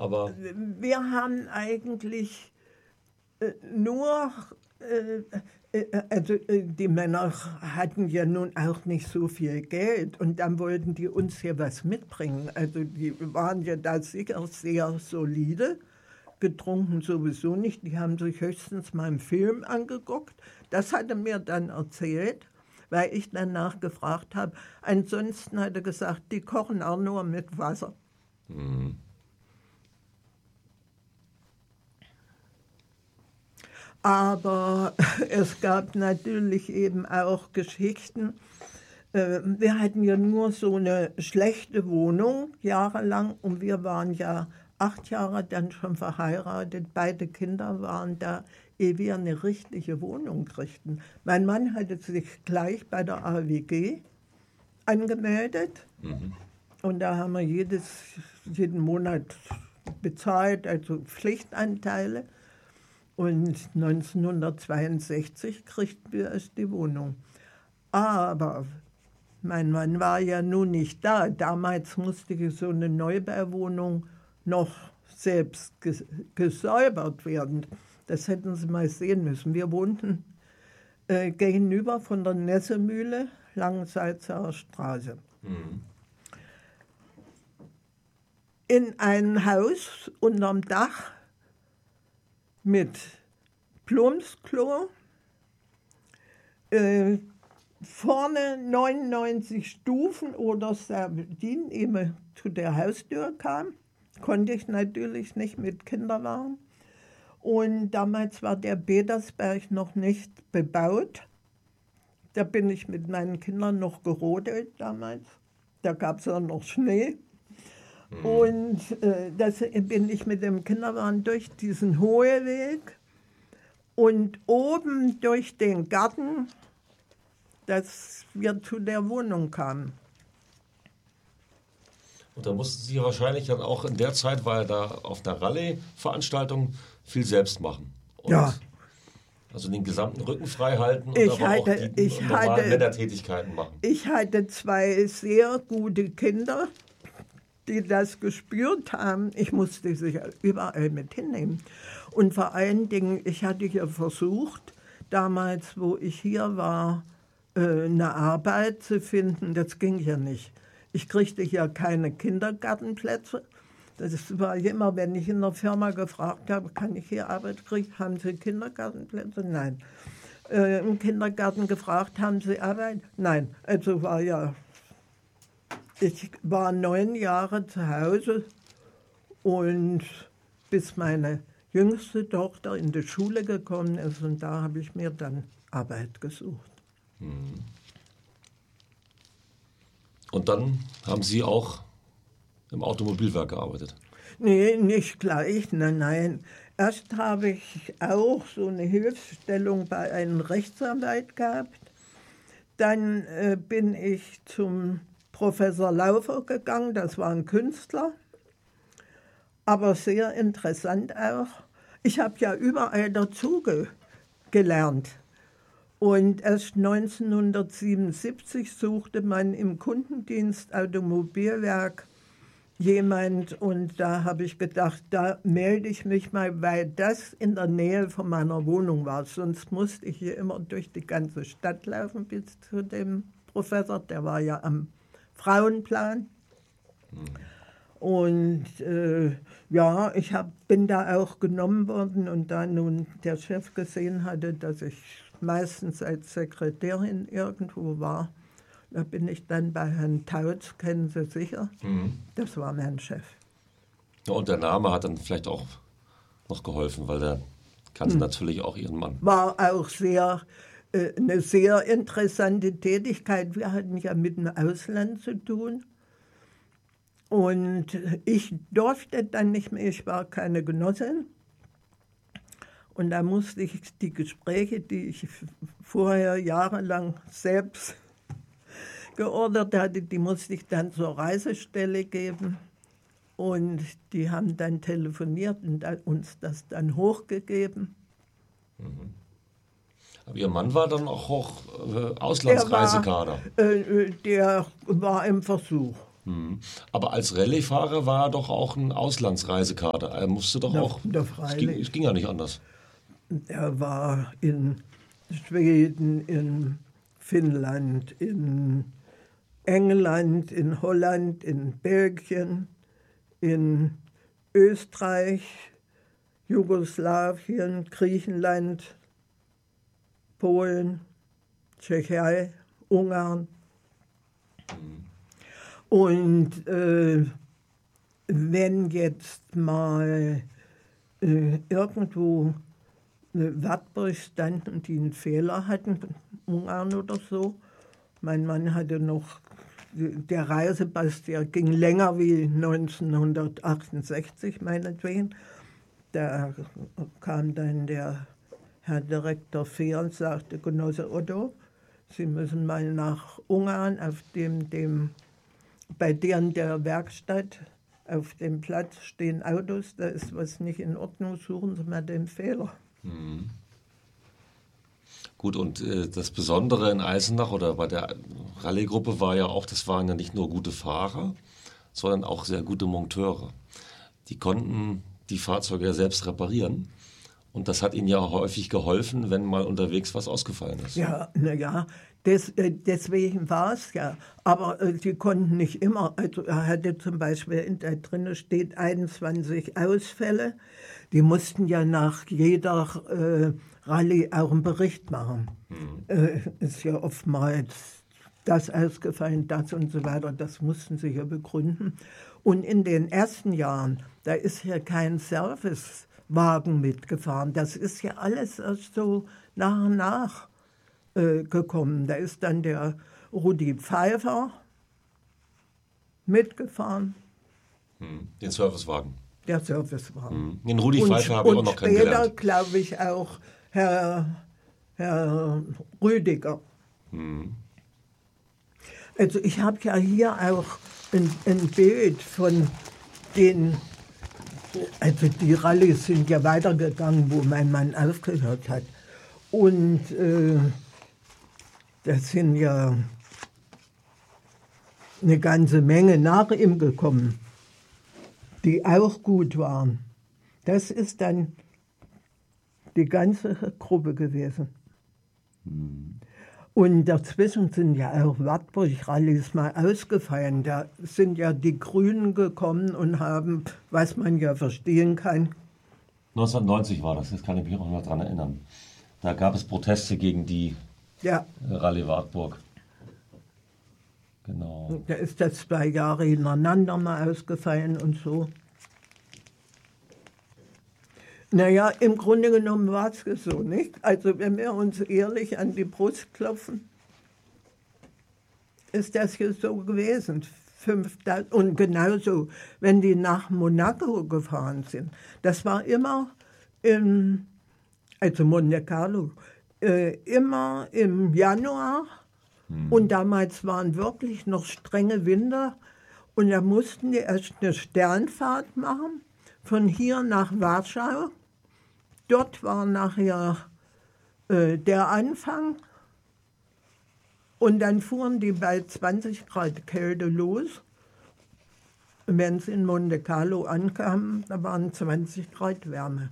aber... Wir haben eigentlich nur... Also die Männer hatten ja nun auch nicht so viel Geld und dann wollten die uns hier was mitbringen. Also die waren ja da sicher sehr solide, getrunken sowieso nicht. Die haben sich höchstens mal einen Film angeguckt. Das hat er mir dann erzählt, weil ich danach gefragt habe. Ansonsten hat er gesagt, die kochen auch nur mit Wasser. Mhm. Aber es gab natürlich eben auch Geschichten. Wir hatten ja nur so eine schlechte Wohnung jahrelang und wir waren ja 8 Jahre dann schon verheiratet. Beide Kinder waren da, ehe wir eine richtige Wohnung kriegten. Mein Mann hatte sich gleich bei der AWG angemeldet und da haben wir jeden Monat bezahlt, also Pflichtanteile. Und 1962 kriegten wir erst die Wohnung. Aber mein Mann war ja nun nicht da. Damals musste so eine Neubauwohnung noch selbst gesäubert werden. Das hätten Sie mal sehen müssen. Wir wohnten gegenüber von der Nessemühle, Langensalzer Straße. Mhm. In einem Haus unterm Dach mit Plumpsklo, vorne 99 Stufen oder Serpentinen, ehe man zu der Haustür kam. Konnte ich natürlich nicht mit Kinderwagen. Und damals war der Petersberg noch nicht bebaut. Da bin ich mit meinen Kindern noch gerodelt damals. Da gab es auch noch Schnee. Und das bin ich mit dem Kinderwagen durch diesen hohen Weg und oben durch den Garten, dass wir zu der Wohnung kamen. Und da mussten Sie wahrscheinlich dann auch in der Zeit, weil da auf einer Rallye-Veranstaltung viel selbst machen. Und ja. Also den gesamten Rücken frei halten und aber auch die normalen Männertätigkeiten machen. Ich hatte 2 sehr gute Kinder, die das gespürt haben. Ich musste sie überall mit hinnehmen. Und vor allen Dingen, ich hatte ja versucht, damals, wo ich hier war, eine Arbeit zu finden. Das ging ja nicht. Ich kriegte hier keine Kindergartenplätze. Das war immer, wenn ich in der Firma gefragt habe, kann ich hier Arbeit kriegen? Haben Sie Kindergartenplätze? Nein. Im Kindergarten gefragt, haben Sie Arbeit? Nein. Also war ja... Ich war 9 Jahre zu Hause und bis meine jüngste Tochter in die Schule gekommen ist und da habe ich mir dann Arbeit gesucht. Und dann haben Sie auch im Automobilwerk gearbeitet? Nee, nicht gleich, nein. Erst habe ich auch so eine Hilfsstellung bei einem Rechtsanwalt gehabt. Dann bin ich zum Professor Laufer gegangen, das war ein Künstler, aber sehr interessant auch. Ich habe ja überall dazu gelernt. Und erst 1977 suchte man im Kundendienst Automobilwerk jemand und da habe ich gedacht, da melde ich mich mal, weil das in der Nähe von meiner Wohnung war. Sonst musste ich hier immer durch die ganze Stadt laufen bis zu dem Professor, der war ja am Frauenplan. Und ja, ich bin da auch genommen worden und da nun der Chef gesehen hatte, dass ich meistens als Sekretärin irgendwo war, da bin ich dann bei Herrn Tautz, kennen Sie sicher, das war mein Chef. Ja, und der Name hat dann vielleicht auch noch geholfen, weil der kannte natürlich auch Ihren Mann. War auch eine sehr interessante Tätigkeit. Wir hatten ja mit dem Ausland zu tun. Und ich durfte dann nicht mehr, ich war keine Genossin. Und da musste ich die Gespräche, die ich vorher jahrelang selbst geordert hatte, die musste ich dann zur Reisestelle geben. Und die haben dann telefoniert und uns das dann hochgegeben. Aber Ihr Mann war dann auch Auslandsreisekader? Der war im Versuch. Aber als Rallye-Fahrer war er doch auch ein Auslandsreisekader. Er musste doch auch. Es ging ja nicht anders. Er war in Schweden, in Finnland, in England, in Holland, in Belgien, in Österreich, Jugoslawien, Griechenland, Polen, Tschechei, Ungarn. Und wenn jetzt mal irgendwo Wartburg standen, die einen Fehler hatten, Ungarn oder so, mein Mann hatte noch, der Reisepass, der ging länger wie 1968 meinetwegen. Da kam dann der Herr Direktor Fehr und sagte, Genosse Otto, Sie müssen mal nach Ungarn bei deren der Werkstatt auf dem Platz stehen Autos, da ist was nicht in Ordnung, suchen Sie mal den Fehler. Gut, und das Besondere in Eisenach oder bei der Rallye-Gruppe war ja auch, das waren ja nicht nur gute Fahrer, sondern auch sehr gute Monteure. Die konnten die Fahrzeuge ja selbst reparieren. Und das hat ihnen ja häufig geholfen, wenn mal unterwegs was ausgefallen ist. Ja, naja, deswegen war es ja. Aber die konnten nicht immer. Also er hatte zum Beispiel, da drin steht 21 Ausfälle. Die mussten ja nach jeder Rallye auch einen Bericht machen. Ist ja oftmals das ausgefallen, das und so weiter. Das mussten sie ja begründen. Und in den ersten Jahren, da ist ja kein Servicewagen mitgefahren. Das ist ja alles erst so nach und nach gekommen. Da ist dann der Rudi Pfeiffer mitgefahren. Den Servicewagen. Der Servicewagen. Den Rudi Pfeiffer habe ich auch noch kennengelernt. Und später, glaube ich, auch Herr Rüdiger. Also ich habe ja hier auch ein Bild von den, also die Rallyes sind ja weitergegangen, wo mein Mann aufgehört hat. Und das sind ja eine ganze Menge nach ihm gekommen, die auch gut waren. Das ist dann die ganze Gruppe gewesen. Und dazwischen sind ja auch Wartburg-Rallyes mal ausgefallen. Da sind ja die Grünen gekommen und haben, was man ja verstehen kann. 1990 war das, kann ich mich auch noch daran erinnern. Da gab es Proteste gegen die Rallye Wartburg. Genau. Da ist das 2 Jahre hintereinander mal ausgefallen und so. Naja, im Grunde genommen war es so, nicht? Also wenn wir uns ehrlich an die Brust klopfen, ist das hier so gewesen. Und genauso, wenn die nach Monaco gefahren sind. Das war immer, also Monte Carlo, immer im Januar. Und damals waren wirklich noch strenge Winter. Und da mussten die erst eine Sternfahrt machen, von hier nach Warschau. Dort war nachher der Anfang. Und dann fuhren die bei 20 Grad Kälte los. Und wenn sie in Monte Carlo ankamen, da waren 20 Grad Wärme.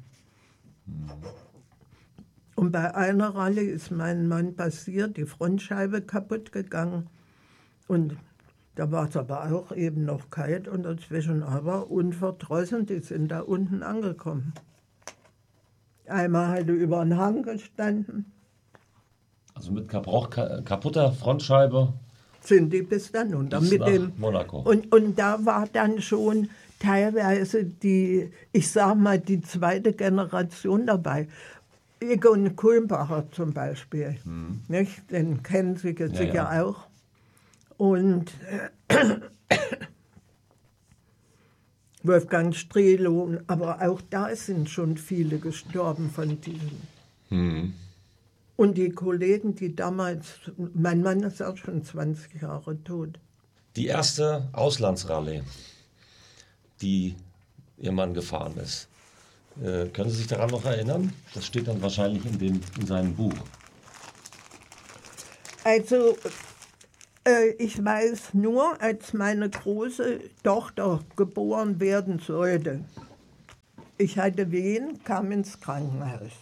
Und bei einer Rallye ist mein Mann passiert, die Frontscheibe kaputt gegangen. Und da war es aber auch eben noch kalt und dazwischen aber unverdrossen, die sind da unten angekommen. Einmal hatte über einen Hang gestanden. Also mit kaputter Frontscheibe sind die bis dann runter. Bis mit nach dem Monaco. Und da war dann schon teilweise die, ich sag mal, die zweite Generation dabei. Egon Kulmbacher zum Beispiel, nicht? Den kennen Sie jetzt sicher auch. Und Wolfgang Strelo, aber auch da sind schon viele gestorben von diesen. Und die Kollegen, die damals, mein Mann ist auch schon 20 Jahre tot. Die erste Auslandsrallye, die Ihr Mann gefahren ist. Können Sie sich daran noch erinnern? Das steht dann wahrscheinlich in seinem Buch. Also, Ich weiß nur, als meine große Tochter geboren werden sollte, ich hatte Wehen, kam ins Krankenhaus.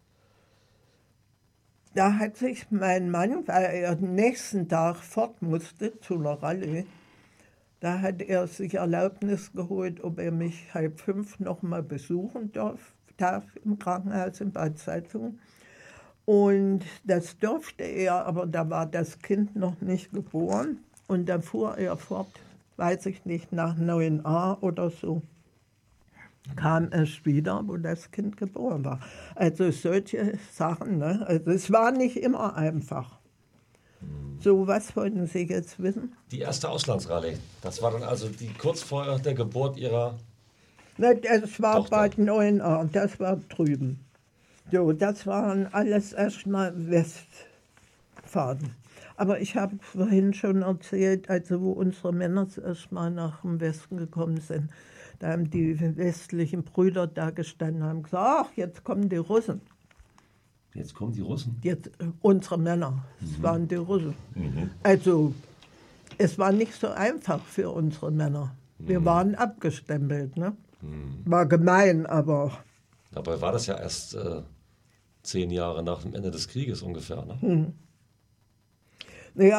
Da hat sich mein Mann, weil er den nächsten Tag fort musste zu einer Rallye, da hat er sich Erlaubnis geholt, ob er mich 4:30 noch mal besuchen darf im Krankenhaus in Bad Salzungen. Und das durfte er, aber da war das Kind noch nicht geboren. Und da fuhr er fort, weiß ich nicht, nach 9a oder so, kam es wieder, wo das Kind geboren war. Also solche Sachen, ne? Also es war nicht immer einfach. So, was wollten Sie jetzt wissen? Die erste Auslandsrallye, das war dann also kurz vor der Geburt Ihrer... Ne, das war Tochter. Bad 9a, das war drüben. So, das waren alles erstmal Westfahrten. Aber ich habe vorhin schon erzählt, also wo unsere Männer erstmal nach dem Westen gekommen sind, da haben die westlichen Brüder da gestanden und haben gesagt, ach, jetzt kommen die Russen. Jetzt kommen die Russen. Jetzt, unsere Männer, das waren die Russen. Also, es war nicht so einfach für unsere Männer. Wir waren abgestempelt, ne? War gemein, aber... Dabei war das ja erst 10 Jahre nach dem Ende des Krieges ungefähr, ne? Ja,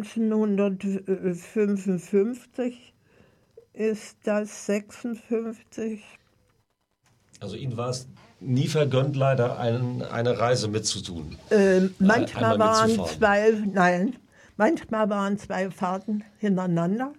1955 ist das, 56. Also Ihnen war es nie vergönnt, leider eine Reise mitzutun. Manchmal einmal waren manchmal waren 2 Fahrten hintereinander.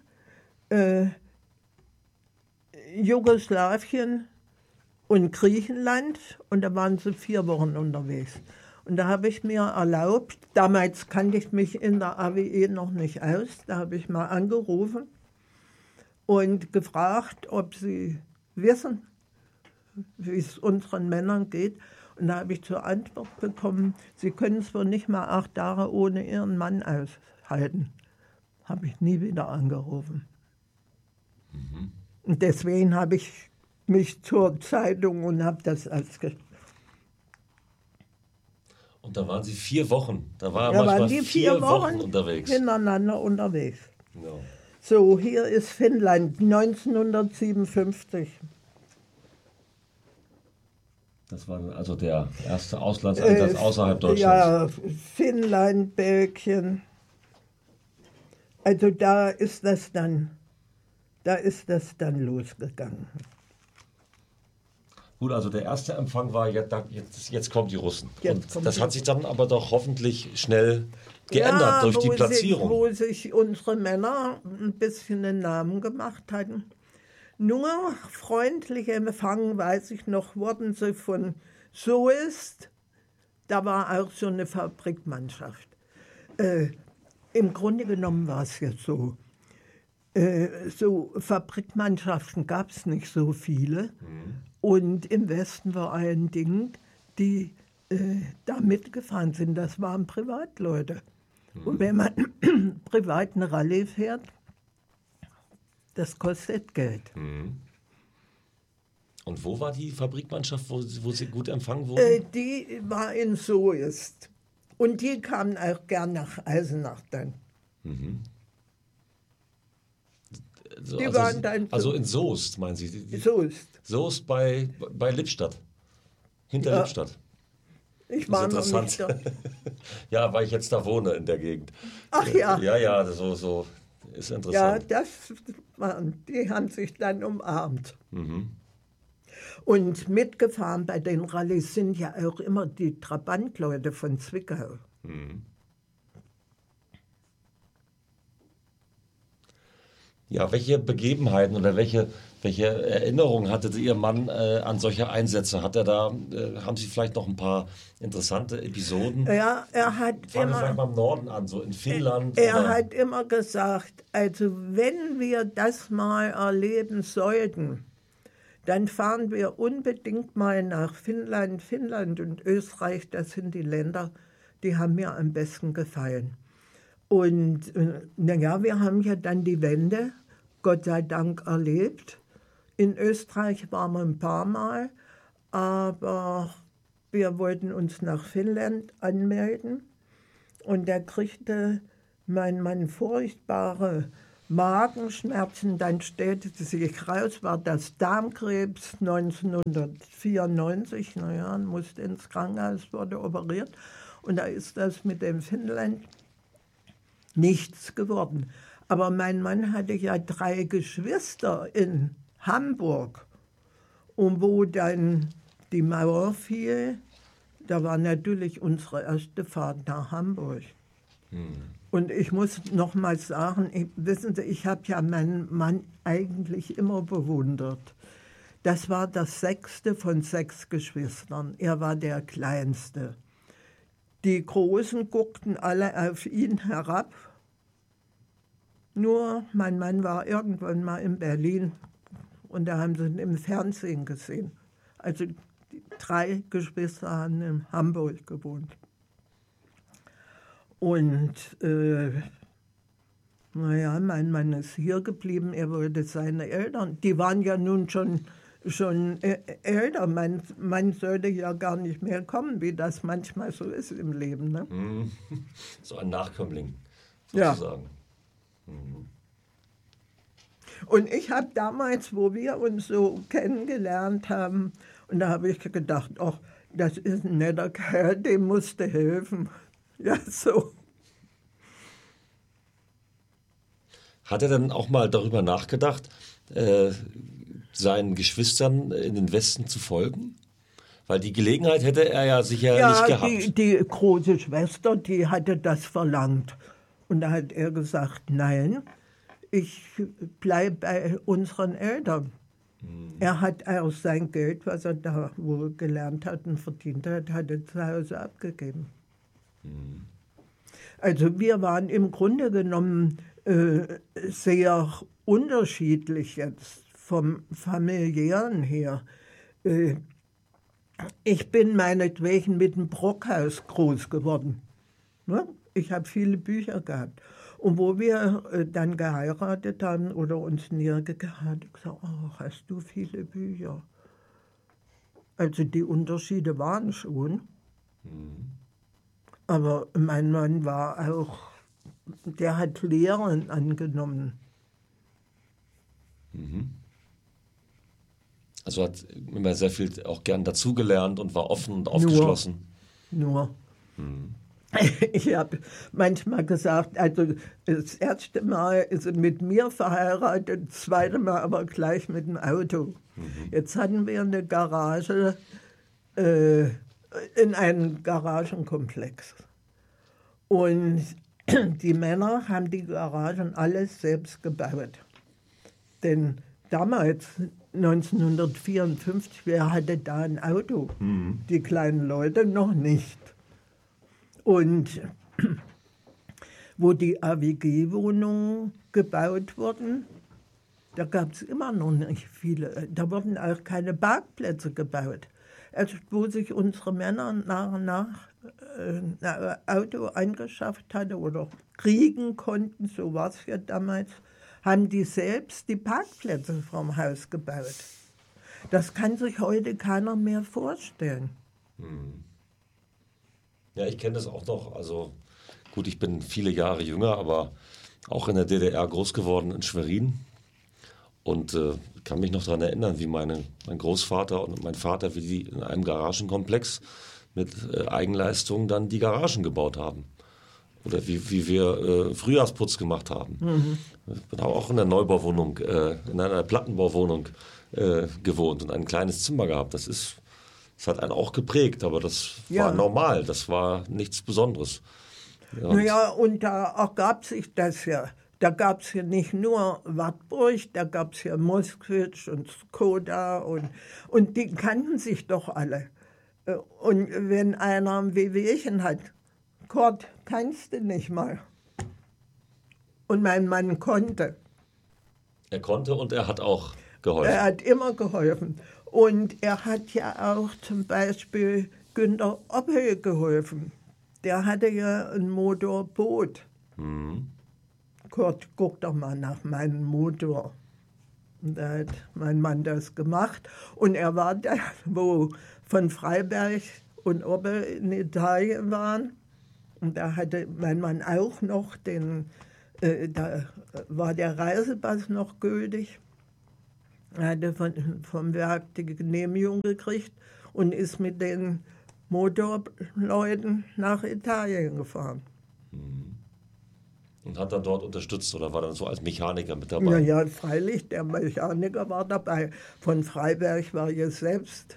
Jugoslawien und Griechenland, und da waren sie 4 Wochen unterwegs. Und da habe ich mir erlaubt, damals kannte ich mich in der AWE noch nicht aus, da habe ich mal angerufen und gefragt, ob sie wissen, wie es unseren Männern geht. Und da habe ich zur Antwort bekommen, sie können es wohl nicht mal 8 Tage ohne ihren Mann aushalten. Habe ich nie wieder angerufen. Und deswegen habe ich mich zur Zeitung und habe das als... Und da waren Sie 4 Wochen. Da Da manchmal waren die 4 Wochen unterwegs. hintereinander unterwegs. Ja. So, hier ist Finnland, 1957. Das war also der erste Auslandseinsatz außerhalb Deutschlands. Ja, Finnland, Belgien. Also da ist das dann losgegangen. Gut, also der erste Empfang war, jetzt kommen die Russen. Jetzt Und kommen das die hat sich dann aber doch hoffentlich schnell geändert durch die Platzierung. Wo sich unsere Männer ein bisschen den Namen gemacht hatten. Nur freundlich empfangen, weiß ich noch, wurden sie von Soest, da war auch so eine Fabrikmannschaft. Im Grunde genommen war es jetzt so. So Fabrikmannschaften gab es nicht so viele. Und im Westen vor allen Dingen, die da mitgefahren sind, das waren Privatleute. Und wenn man privat eine Rallye fährt, das kostet Geld. Und wo war die Fabrikmannschaft, wo sie gut empfangen wurden? Die war in Soest. Und die kamen auch gern nach Eisenach dann. Also in Soest, meinen Sie? Soest. Soest bei Lippstadt. Hinter Lippstadt. Ich war noch nicht da. Ja, weil ich jetzt da wohne in der Gegend. Ach ja. Ja, so ist Ja, interessant. die haben sich dann umarmt. Und mitgefahren bei den Rallyes sind ja auch immer die Trabantleute von Zwickau. Ja, welche Begebenheiten oder welche Erinnerungen hatte Ihr Mann an solche Einsätze? Haben Sie vielleicht noch ein paar interessante Episoden? Ja, er hat Fangen wir vielleicht mal im Norden an, so in Finnland. Er hat immer gesagt, also wenn wir das mal erleben sollten, dann fahren wir unbedingt mal nach Finnland. Finnland und Österreich, das sind die Länder, die haben mir am besten gefallen. Und naja, wir haben ja dann die Wende, Gott sei Dank, erlebt. In Österreich waren wir ein paar Mal, aber wir wollten uns nach Finnland anmelden. Und da kriegte mein Mann furchtbare Magenschmerzen, dann stellte sich raus, war das Darmkrebs 1994, naja, musste ins Krankenhaus, wurde operiert und da ist das mit dem Finnland nichts geworden. Aber mein Mann hatte ja 3 Geschwister in Hamburg und wo dann die Mauer fiel, da war natürlich unsere erste Fahrt nach Hamburg. Und ich muss noch mal sagen, wissen Sie, ich habe ja meinen Mann eigentlich immer bewundert. Das war das 6. von 6 Geschwistern. Er war der Kleinste. Die Großen guckten alle auf ihn herab. Nur mein Mann war irgendwann mal in Berlin und da haben sie ihn im Fernsehen gesehen. Also die 3 Geschwister haben in Hamburg gewohnt. Und naja, mein Mann ist hier geblieben, er wollte seine Eltern, die waren ja nun schon älter, mein Mann sollte ja gar nicht mehr kommen, wie das manchmal so ist im Leben. Ne? So ein Nachkömmling, sozusagen. Ja. Und ich habe damals, wo wir uns so kennengelernt haben, und da habe ich gedacht, ach, das ist ein netter Kerl, dem musste helfen. Ja, so. Hat er dann auch mal darüber nachgedacht, seinen Geschwistern in den Westen zu folgen? Weil die Gelegenheit hätte er ja sicher nicht gehabt. Die große Schwester, die hatte das verlangt. Und da hat er gesagt, nein, ich bleibe bei unseren Eltern. Er hat auch sein Geld, was er da wohl gelernt hat und verdient hat, hat er zu Hause abgegeben. Also wir waren im Grunde genommen sehr unterschiedlich jetzt vom familiären her. Ich bin meinetwegen mit dem Brockhaus groß geworden. Ne? Ich habe viele Bücher gehabt. Und wo wir dann geheiratet haben oder uns näher gegangen haben, habe ich gesagt, oh, hast du viele Bücher? Also die Unterschiede waren schon. Aber mein Mann war auch, der hat Lehren angenommen. Also hat immer sehr viel auch gern dazugelernt und war offen und aufgeschlossen. Nur. Ich habe manchmal gesagt, also das erste Mal ist er mit mir verheiratet, das zweite Mal aber gleich mit dem Auto. Jetzt hatten wir eine Garage in einem Garagenkomplex. Und die Männer haben die Garagen alles selbst gebaut. Denn damals, 1954, wer hatte da ein Auto? Die kleinen Leute noch nicht. Und wo die AWG-Wohnungen gebaut wurden, da gab es immer noch nicht viele. Da wurden auch keine Parkplätze gebaut. Also wo sich unsere Männer nach und nach ein Auto angeschafft hatten oder kriegen konnten, so war es ja damals, haben die selbst die Parkplätze vom Haus gebaut. Das kann sich heute keiner mehr vorstellen. Ja, ich kenne das auch noch. Also gut, ich bin viele Jahre jünger, aber auch in der DDR groß geworden in Schwerin. Und kann mich noch daran erinnern, wie mein Großvater und mein Vater, wie die in einem Garagenkomplex mit Eigenleistung dann die Garagen gebaut haben. Oder wie wir Frühjahrsputz gemacht haben. Ich bin auch in einer Neubauwohnung, in einer Plattenbauwohnung gewohnt und ein kleines Zimmer gehabt. Das hat einen auch geprägt, aber das war normal, das war nichts Besonderes. Ja, naja, und da gab sich das ja. Da gab es ja nicht nur Wartburg, da gab es ja Moskwitz und Skoda und die kannten sich doch alle. Und wenn einer ein Wehwehchen hat, Kurt, kannst du nicht mal. Und mein Mann konnte. Er konnte und er hat auch geholfen. Er hat immer geholfen. Und er hat ja auch zum Beispiel Günter Oppel geholfen. Der hatte ja ein Motorboot. Kurt, guck doch mal nach meinem Motor. Und da hat mein Mann das gemacht. Und er war da, wo von Freiberg und Oppel in Italien waren. Und da hatte mein Mann auch noch da war der Reisepass noch gültig. Er hatte vom Werk die Genehmigung gekriegt und ist mit den Motorleuten nach Italien gefahren. Und hat dann dort unterstützt oder war dann so als Mechaniker mit dabei? Ja, freilich, der Mechaniker war dabei. Von Freiberg war jetzt selbst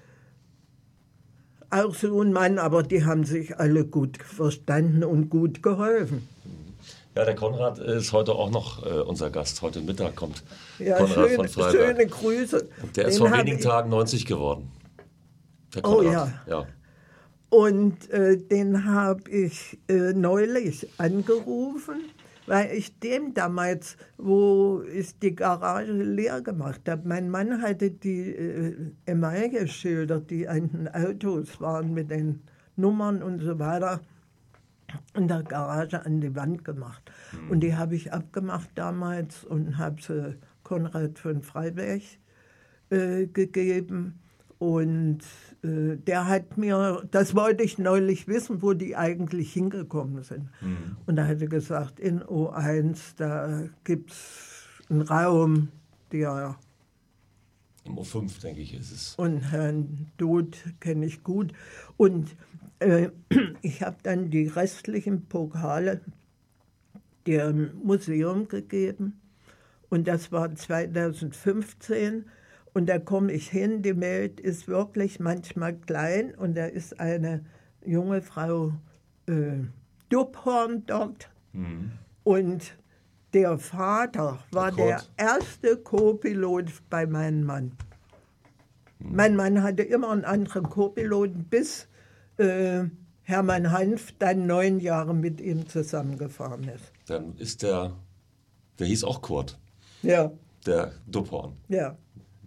auch so ein Mann, aber die haben sich alle gut verstanden und gut geholfen. Ja, der Konrad ist heute auch noch unser Gast. Heute Mittag kommt Ja, Konrad von Freiberg. schöne Grüße. Der ist vor wenigen Tagen 90 geworden. Der Konrad. Oh ja. Und den habe ich neulich angerufen, weil ich dem damals, wo ich die Garage leer gemacht habe, mein Mann hatte die Emaille-Schilder, die an den Autos waren mit den Nummern und so weiter, in der Garage an die Wand gemacht. Und die habe ich abgemacht damals und habe sie Konrad von Freiberg gegeben. Und der hat mir, das wollte ich neulich wissen, wo die eigentlich hingekommen sind. Und er hatte gesagt, in O1, da gibt es einen Raum, der... Im O5, denke ich, ist es. Und Herrn Doth kenne ich gut. Und ich habe dann die restlichen Pokale dem Museum gegeben. Und das war 2015. Und da komme ich hin, die Welt ist wirklich manchmal klein. Und da ist eine junge Frau Dubhorn dort. Und der Vater war der erste Co-Pilot bei meinem Mann. Mein Mann hatte immer einen anderen Co-Piloten, bis Hermann Hanf dann 9 Jahre mit ihm zusammengefahren ist. Dann ist der hieß auch Kurt. Ja. Der Dubhorn. Ja.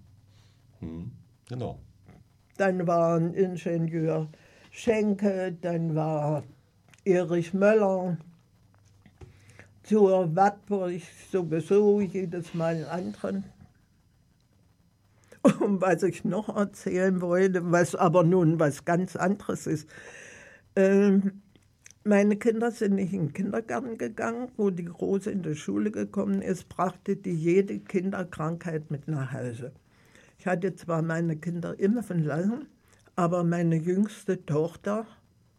Genau. Dann war ein Ingenieur Schenke, dann war Erich Möller. Zur Wartburg sowieso jedes Mal einen anderen. Und was ich noch erzählen wollte, was aber nun was ganz anderes ist. Meine Kinder sind nicht in den Kindergarten gegangen. Wo die Große in die Schule gekommen ist, brachte die jede Kinderkrankheit mit nach Hause. Ich hatte zwar meine Kinder impfen lassen, aber meine jüngste Tochter,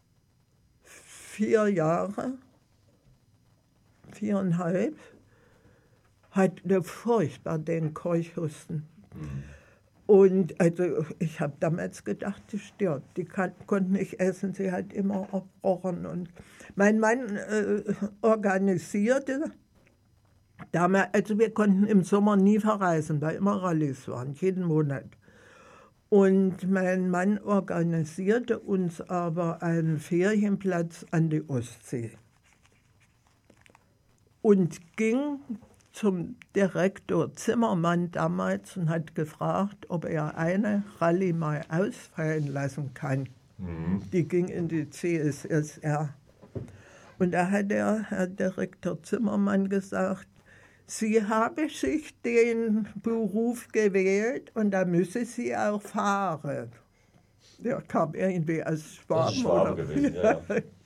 4 Jahre, 4,5, hatte furchtbar den Keuchhusten. Und also ich habe damals gedacht, die stirbt. Die konnte nicht essen, sie hat immer erbrochen. Und mein Mann organisierte, damals, also wir konnten im Sommer nie verreisen, weil immer Rallyes waren, jeden Monat. Und mein Mann organisierte uns aber einen Ferienplatz an die Ostsee. Und ging zum Direktor Zimmermann damals und hat gefragt, ob er eine Rallye mal ausfallen lassen kann. Die ging in die CSSR. Und da hat der Herr Direktor Zimmermann gesagt, Sie haben sich den Beruf gewählt und da müssen Sie auch fahren. Der kam irgendwie als Schwaben. Oder? Gewesen, ja.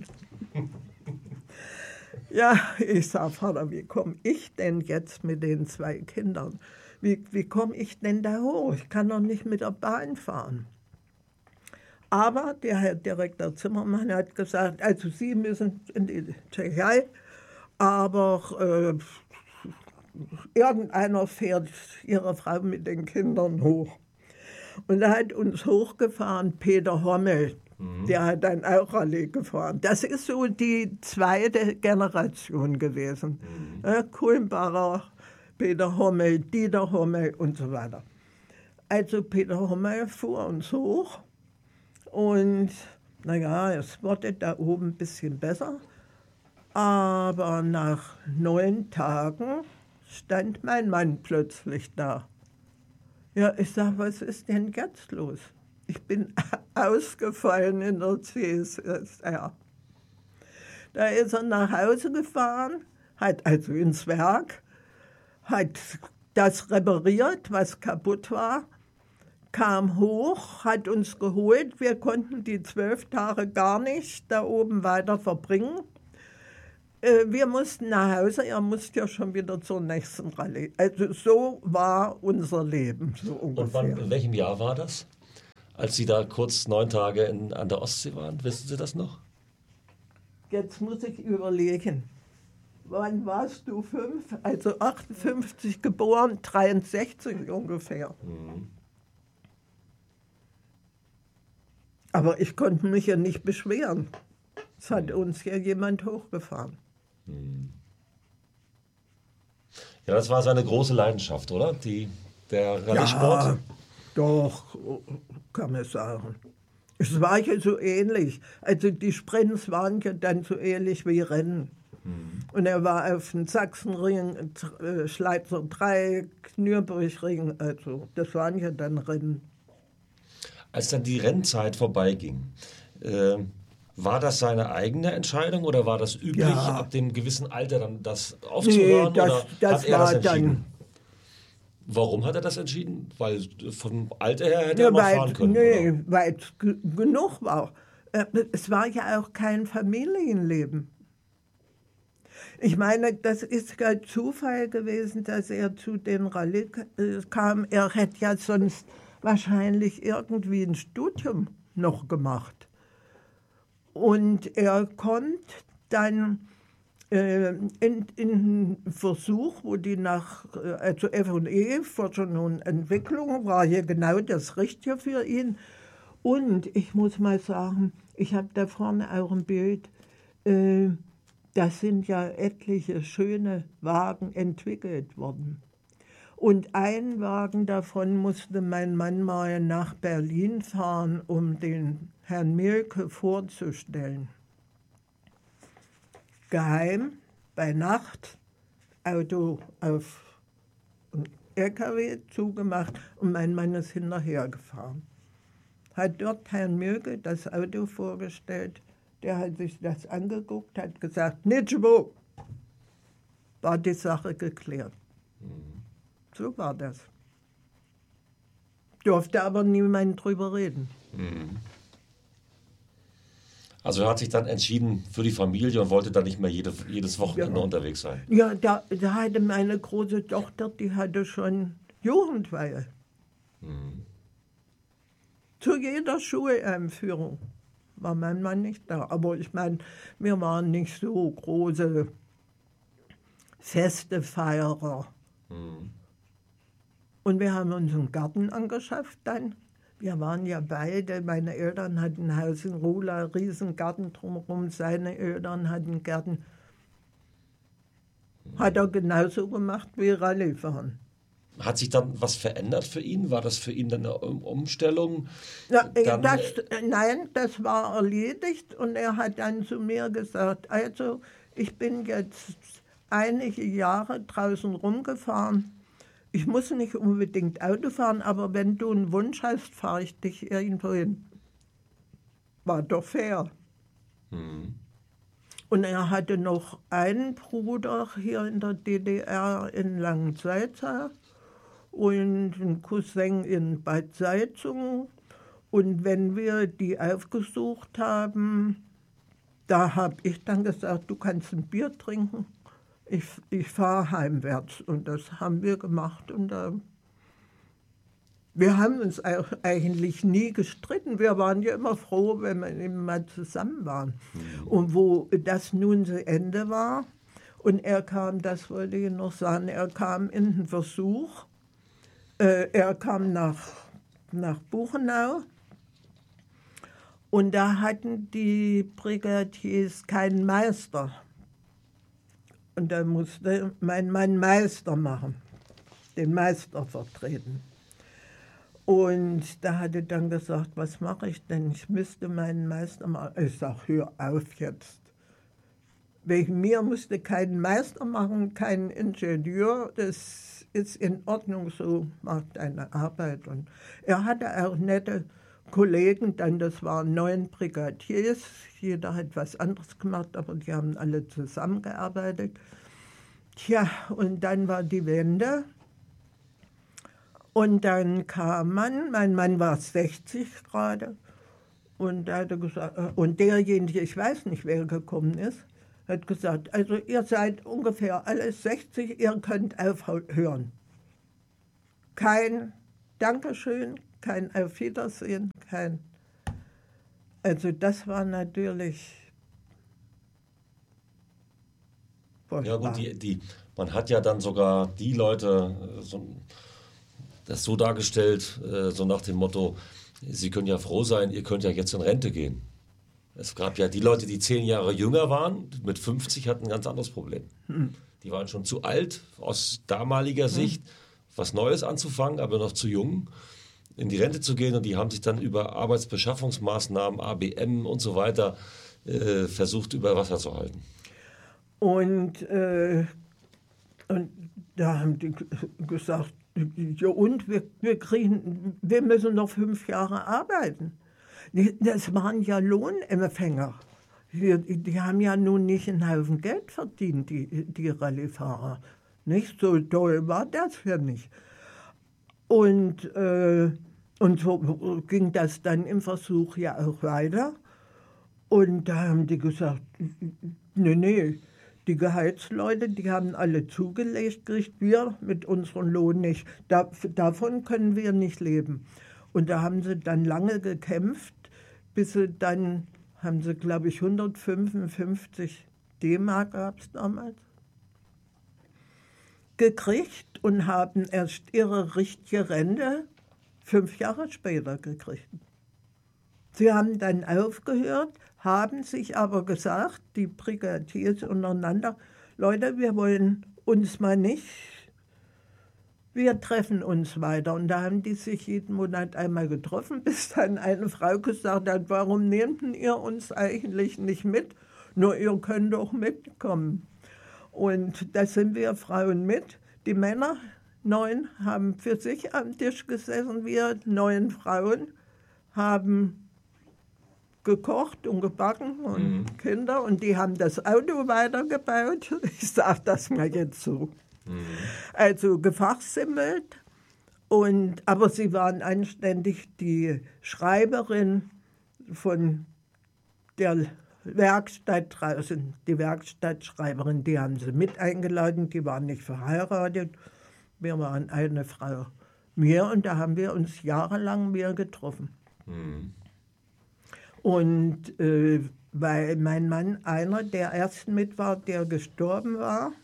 Ja, ich sage, Vater, wie komme ich denn jetzt mit den 2 Kindern? Wie komme ich denn da hoch? Ich kann doch nicht mit der Bahn fahren. Aber der Herr Direktor Zimmermann hat gesagt, also Sie müssen in die Tschechei, aber irgendeiner fährt Ihre Frau mit den Kindern hoch. Und da hat uns hochgefahren Peter Hommel. Der hat dann auch Rallye gefahren. Das ist so die 2. Generation gewesen. Kulmbacher, Peter Hommel, Dieter Hommel und so weiter. Also Peter Hommel fuhr uns hoch und naja, es wurde da oben ein bisschen besser. Aber nach 9 Tagen stand mein Mann plötzlich da. Ja, ich sage, was ist denn jetzt los? Ich bin ausgefallen in der CSSR. Da ist er nach Hause gefahren, hat also ins Werk, hat das repariert, was kaputt war. kam hoch, hat uns geholt. Wir konnten die 12 Tage gar nicht da oben weiter verbringen. Wir mussten nach Hause, er musste ja schon wieder zur nächsten Rallye. Also so war unser Leben, so ungefähr. Und in welchem Jahr war das? Als Sie da kurz 9 Tage an der Ostsee waren, wissen Sie das noch? Jetzt muss ich überlegen. Wann warst du 5? Also 58 geboren, 63 ungefähr. Mhm. Aber ich konnte mich ja nicht beschweren. Es hat uns ja jemand hochgefahren. Ja, das war seine große Leidenschaft, oder? Der Rallye-Sport? Ja, doch, kann man sagen. Es war ja so ähnlich. Also die Sprints waren ja dann so ähnlich wie Rennen. Und er war auf dem Sachsenring, Schleizer Dreieck, Nürburgring, also das waren ja dann Rennen. Als dann die Rennzeit vorbeiging, war das seine eigene Entscheidung oder war das üblich, ab dem gewissen Alter dann das aufzuhören? Nee, oder das hat er war das entschieden? dann. Warum hat er das entschieden? Weil vom Alter her hätte er mal fahren können. Nee, weil es genug war. Es war ja auch kein Familienleben. Ich meine, das ist kein Zufall gewesen, dass er zu den Rallye kam. Er hätte ja sonst wahrscheinlich irgendwie ein Studium noch gemacht. Und er konnte dann in Versuch, wo die also F&E, Forschung und Entwicklung, war hier genau das Richtige für ihn. Und ich muss mal sagen, ich habe da vorne auch ein Bild, das sind ja etliche schöne Wagen entwickelt worden. Und ein Wagen davon musste mein Mann mal nach Berlin fahren, um den Herrn Mielke vorzustellen. Geheim, bei Nacht, Auto auf LKW zugemacht und mein Mann ist hinterher gefahren. Hat dort Herrn Mielke das Auto vorgestellt, der hat sich das angeguckt, hat gesagt, Nitschwo, war die Sache geklärt. So war das. Durfte aber niemand drüber reden. Also er hat sich dann entschieden für die Familie und wollte dann nicht mehr jedes Wochenende unterwegs sein. Ja, da hatte meine große Tochter, die hatte schon Jugendweihe. Zu jeder Schuleinführung war mein Mann nicht da. Aber ich meine, wir waren nicht so große Festefeierer. Und wir haben uns einen Garten angeschafft dann. Wir waren ja beide, meine Eltern hatten ein Haus in Rula, riesen Garten drumherum, seine Eltern hatten Gärten. Hat er genauso gemacht wie Rallyefahren. Hat sich dann was verändert für ihn? War das für ihn dann eine Umstellung? Ja, nein, das war erledigt und er hat dann zu mir gesagt, also ich bin jetzt einige Jahre draußen rumgefahren. Ich muss nicht unbedingt Auto fahren, aber wenn du einen Wunsch hast, fahre ich dich irgendwo hin. War doch fair. Und er hatte noch einen Bruder hier in der DDR in Langensalza und einen Cousin in Bad Salzungen. Und wenn wir die aufgesucht haben, da habe ich dann gesagt, du kannst ein Bier trinken. Ich fahre heimwärts und das haben wir gemacht und wir haben uns eigentlich nie gestritten. Wir waren ja immer froh, wenn wir immer zusammen waren. Und wo das nun zu Ende war und er kam, das wollte ich noch sagen, er kam in den Versuch, er kam nach Buchenau und da hatten die Brigadiers keinen Meister. Und da musste mein Mann Meister machen, den Meister vertreten. Und da hat er dann gesagt, was mache ich denn? Ich müsste meinen Meister machen. Ich sage, hör auf jetzt. Wegen mir musste keinen Meister machen, keinen Ingenieur. Das ist in Ordnung, so macht eine Arbeit. Und er hatte auch nette Kollegen, dann das waren 9 Brigadiers, jeder hat was anderes gemacht, aber die haben alle zusammengearbeitet. Tja, und dann war die Wende Und dann kam mein Mann war 60 gerade, und er hatte gesagt, und derjenige, ich weiß nicht, wer gekommen ist, hat gesagt, also ihr seid ungefähr alle 60, ihr könnt aufhören. Kein Dankeschön, kein Auf Wiedersehen, kein... Also das war natürlich furchtbar. Ja gut, man hat ja dann sogar die Leute das so dargestellt, so nach dem Motto, Sie können ja froh sein, ihr könnt ja jetzt in Rente gehen. Es gab ja die Leute, die 10 Jahre jünger waren, mit 50 hatten ein ganz anderes Problem. Die waren schon zu alt, aus damaliger Sicht was Neues anzufangen, aber noch zu jung, in die Rente zu gehen. Und die haben sich dann über Arbeitsbeschaffungsmaßnahmen, ABM und so weiter versucht, über Wasser zu halten. Und da haben die gesagt, ja, und wir müssen noch 5 Jahre arbeiten. Das waren ja Lohnempfänger. Die haben ja nun nicht einen Haufen Geld verdient, die Rallyefahrer. Nicht so toll war das ja nicht. Und so ging das dann im Versuch ja auch weiter. Und da haben die gesagt, nee, die Gehaltsleute, die haben alle zugelegt gekriegt, wir mit unserem Lohn nicht. Davon können wir nicht leben. Und da haben sie dann lange gekämpft, bis sie dann, haben sie, glaube ich, 155 D-Mark gab es damals, gekriegt und haben erst ihre richtige Rente 5 Jahre später gekriegt. Sie haben dann aufgehört, haben sich aber gesagt, die Brigadiers untereinander, Leute, wir wollen uns mal nicht, wir treffen uns weiter. Und da haben die sich jeden Monat einmal getroffen, bis dann eine Frau gesagt hat, warum nehmt ihr uns eigentlich nicht mit? Nur ihr könnt doch mitkommen. Und da sind wir Frauen mit. Die Männer, 9, haben für sich am Tisch gesessen. Wir 9 Frauen haben gekocht und gebacken und Kinder. Und die haben das Auto weitergebaut. Ich sage das mal jetzt so. Also gefachsimmelt. Aber sie waren anständig. Die Schreiberin von der Werkstatt draußen, die Werkstattschreiberin, die haben sie mit eingeladen, die waren nicht verheiratet. Wir waren eine Frau mehr und da haben wir uns jahrelang mehr getroffen. Und weil mein Mann einer der ersten mit war, der gestorben war,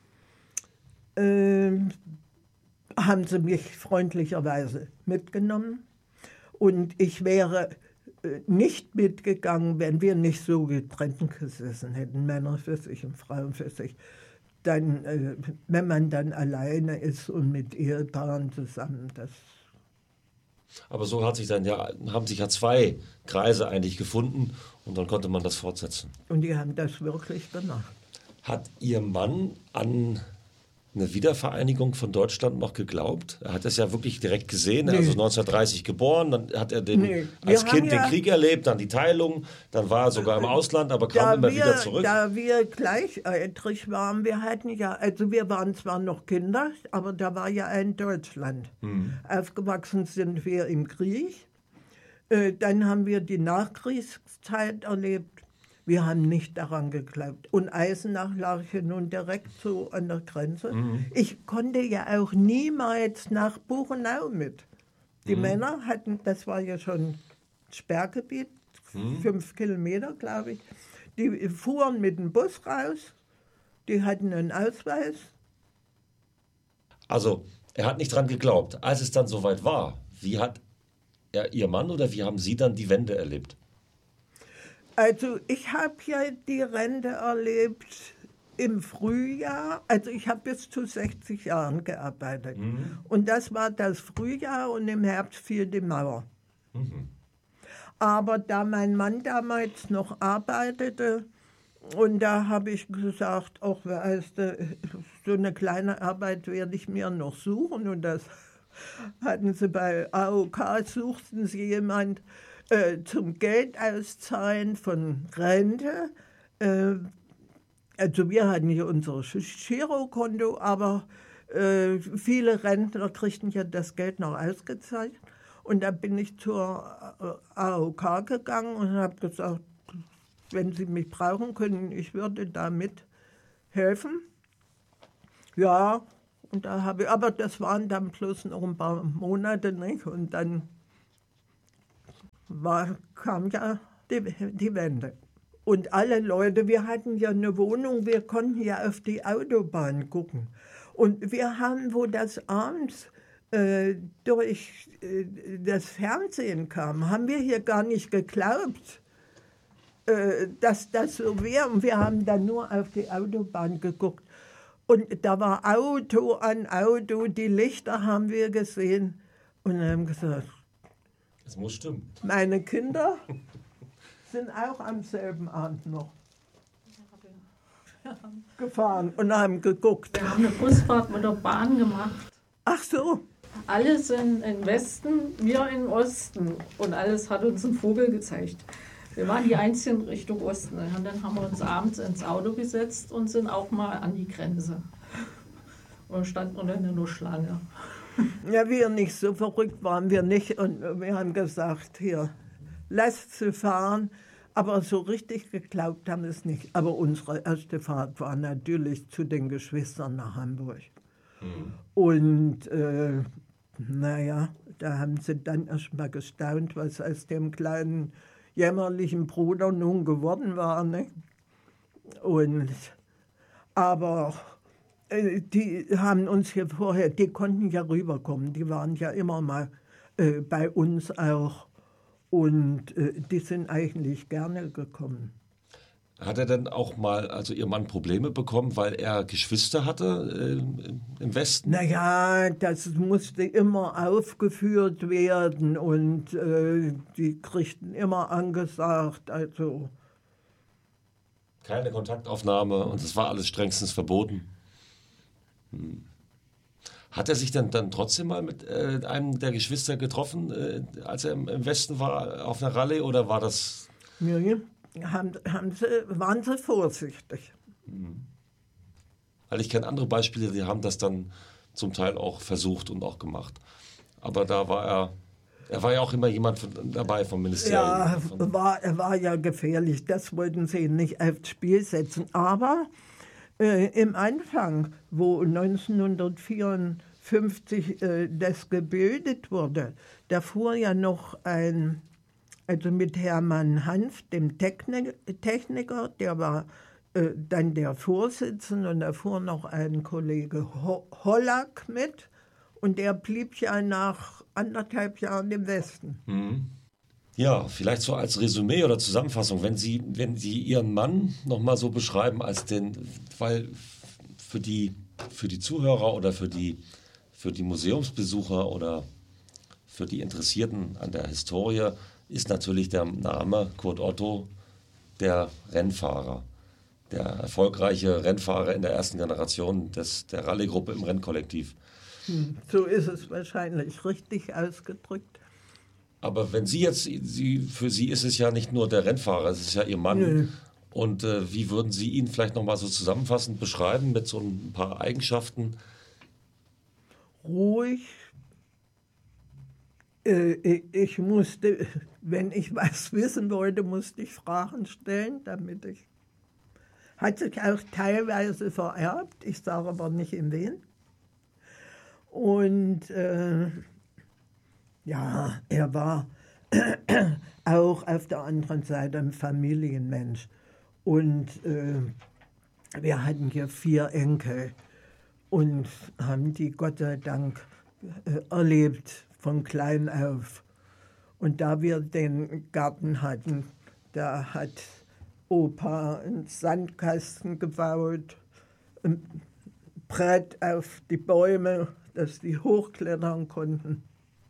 haben sie mich freundlicherweise mitgenommen. Und ich wäre nicht mitgegangen, wenn wir nicht so getrennt gesessen hätten, Männer für sich und Frauen für sich. Dann, wenn man dann alleine ist und mit Ehepaaren zusammen, das... Aber so haben sich ja 2 Kreise eigentlich gefunden und dann konnte man das fortsetzen. Und die haben das wirklich gemacht. Hat Ihr Mann an eine Wiedervereinigung von Deutschland noch geglaubt? Er hat das ja wirklich direkt gesehen, also 1930 geboren, dann hat er als Kind den Krieg erlebt, dann die Teilung, dann war er sogar im Ausland, aber kam immer wieder zurück. Da wir gleichaltrig waren, wir waren zwar noch Kinder, aber da war ja ein Deutschland. Aufgewachsen sind wir im Krieg, dann haben wir die Nachkriegszeit erlebt. Wir haben nicht daran geglaubt. Und Eisenach lag hier nun direkt so an der Grenze. Ich konnte ja auch niemals nach Buchenau mit. Die Männer hatten, das war ja schon Sperrgebiet, 5 Kilometer, glaube ich. Die fuhren mit dem Bus raus, die hatten einen Ausweis. Also, er hat nicht dran geglaubt. Als es dann soweit war, wie hat Ihr Mann oder wie haben Sie dann die Wende erlebt? Also ich habe ja die Rente erlebt im Frühjahr. Also ich habe bis zu 60 Jahren gearbeitet. Und das war das Frühjahr und im Herbst fiel die Mauer. Aber da mein Mann damals noch arbeitete, und da habe ich gesagt, auch weißt du, so eine kleine Arbeit werde ich mir noch suchen. Und das hatten sie bei AOK, suchten sie jemand zum Geld auszahlen von Rente. Also wir hatten hier unser Girokonto, aber Viele Rentner kriegten ja das Geld noch ausgezahlt. Und da bin ich zur AOK gegangen und habe gesagt, wenn Sie mich brauchen können, ich würde damit helfen. Ja, und da habe ich, aber das waren dann bloß noch ein paar Monate, nicht? Und dann kam ja die Wende. Und alle Leute, wir hatten ja eine Wohnung, wir konnten ja auf die Autobahn gucken. Und wir haben, wo das abends durch das Fernsehen kam, haben wir hier gar nicht geglaubt, dass das so wäre. Und wir haben dann nur auf die Autobahn geguckt. Und da war Auto an Auto, die Lichter haben wir gesehen und haben gesagt, es muss stimmen. Meine Kinder sind auch am selben Abend noch gefahren und haben geguckt. Wir haben eine Busfahrt mit der Bahn gemacht. Ach so. Alle sind im Westen, wir im Osten. Und alles hat uns ein Vogel gezeigt. Wir waren die Einzigen Richtung Osten. Und dann haben wir uns abends ins Auto gesetzt und sind auch mal an die Grenze. Und standen unter einer Schlange. Ja, wir nicht, so verrückt waren wir nicht. Und wir haben gesagt, hier, lasst sie fahren. Aber so richtig geglaubt haben wir es nicht. Aber unsere erste Fahrt war natürlich zu den Geschwistern nach Hamburg. Mhm. Und naja, da haben sie dann erst mal gestaunt, was aus dem kleinen jämmerlichen Bruder nun geworden war. Ne? Aber die haben uns hier vorher, die konnten ja rüberkommen, die waren ja immer mal bei uns auch. Und die sind eigentlich gerne gekommen. Hat er denn auch mal, also Ihr Mann, Probleme bekommen, weil er Geschwister hatte im Westen? Naja, das musste immer aufgeführt werden und die kriegten immer angesagt, also... Keine Kontaktaufnahme und es war alles strengstens verboten. Hat er sich dann trotzdem mal mit einem der Geschwister getroffen, als er im Westen war, auf einer Rallye, oder war das... Nee. Waren sie vorsichtig. Weil ich kenne andere Beispiele, die haben das dann zum Teil auch versucht und auch gemacht. Aber da war er war ja auch immer jemand dabei vom Ministerium. Ja, er war ja gefährlich, das wollten sie nicht aufs Spiel setzen. Aber im Anfang, wo 1954 das gebildet wurde, da fuhr ja noch also mit Hermann Hanf, dem Techniker, der war dann der Vorsitzende, und da fuhr noch ein Kollege Hollack mit, und der blieb ja nach 1,5 Jahren im Westen. Mhm. Ja, vielleicht so als Resümee oder Zusammenfassung, wenn Sie Ihren Mann nochmal so beschreiben als weil für die Zuhörer oder für die Museumsbesucher oder für die Interessierten an der Historie ist natürlich der Name Kurt Otto der Rennfahrer, der erfolgreiche Rennfahrer in der ersten Generation der Rallye-Gruppe im Rennkollektiv. So ist es wahrscheinlich richtig ausgedrückt. Aber wenn für Sie ist es ja nicht nur der Rennfahrer, es ist ja Ihr Mann. Nö. Und wie würden Sie ihn vielleicht nochmal so zusammenfassend beschreiben mit so ein paar Eigenschaften? Ruhig. Ich musste, wenn ich was wissen wollte, musste ich Fragen stellen, hat sich auch teilweise vererbt, ich sage aber nicht in wen. Und ja, er war auch auf der anderen Seite ein Familienmensch. Und wir hatten hier 4 Enkel und haben die Gott sei Dank erlebt, von klein auf. Und da wir den Garten hatten, da hat Opa einen Sandkasten gebaut, ein Brett auf die Bäume, dass die hochklettern konnten.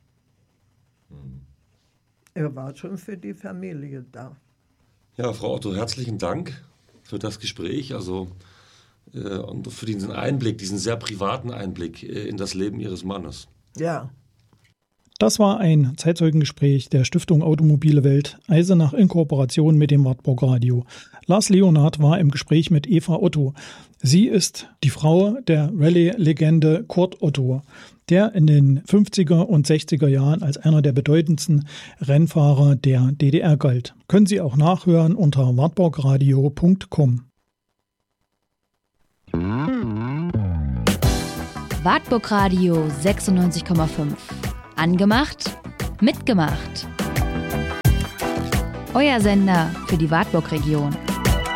Er war schon für die Familie da. Ja, Frau Otto, herzlichen Dank für das Gespräch, und für diesen Einblick, diesen sehr privaten Einblick in das Leben Ihres Mannes. Ja. Das war ein Zeitzeugengespräch der Stiftung Automobile Welt Eisenach in Kooperation mit dem Wartburg Radio. Lars Leonhardt war im Gespräch mit Eva Otto. Sie ist die Frau der Rallye-Legende Kurt Otto, der in den 50er und 60er Jahren als einer der bedeutendsten Rennfahrer der DDR galt. Können Sie auch nachhören unter wartburgradio.com. Wartburg Radio 96,5. Angemacht, mitgemacht. Euer Sender für die Wartburg-Region.